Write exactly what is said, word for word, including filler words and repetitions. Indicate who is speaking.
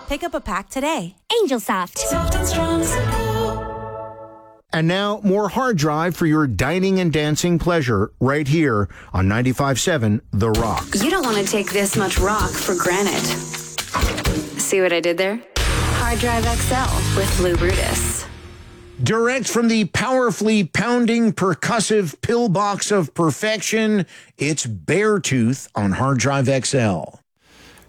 Speaker 1: Pick up a pack today.
Speaker 2: Angel Soft.
Speaker 3: Soft and strong support.
Speaker 4: And now, more Hard Drive for your dining and dancing pleasure right here on ninety-five point seven The Rock.
Speaker 5: You don't want to take this much rock for granted. See what I did there? Hard Drive X L with Lou Brutus.
Speaker 4: Direct from the powerfully pounding, percussive pillbox of perfection, it's Beartooth on Hard Drive X L.